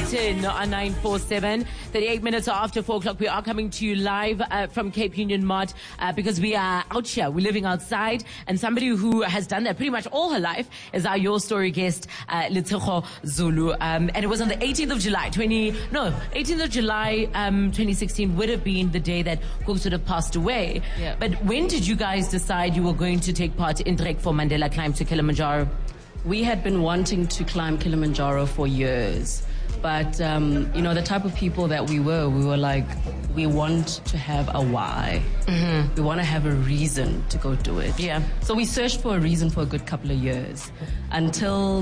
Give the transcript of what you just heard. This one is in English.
in on 947. 38 minutes after 4 o'clock. We are coming to you live from Cape Union Mart because we are out here. We're living outside. And somebody who has done that pretty much all her life is our Your Story guest, Letshego Zulu. And it was on the 18th of July, 2016 would have been the day that Cooks would have passed away. Yeah. But when did you guys decide you were going to take part in Trek for Mandela Climb to Kilimanjaro? We had been wanting to climb Kilimanjaro for years. But, the type of people that we were like, we want to have a why. Mm-hmm. We want to have a reason to go do it. Yeah. So we searched for a reason for a good couple of years until